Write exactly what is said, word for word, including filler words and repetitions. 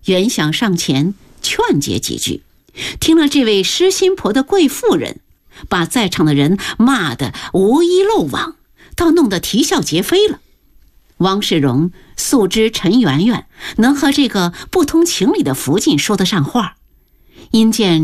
原想上前劝解几句，听了这位失心婆的贵妇人把在场的人骂得无一漏网，倒弄得啼笑皆非了。王世荣素知陈圆圆能和这个不通情理的福晋说得上话，因见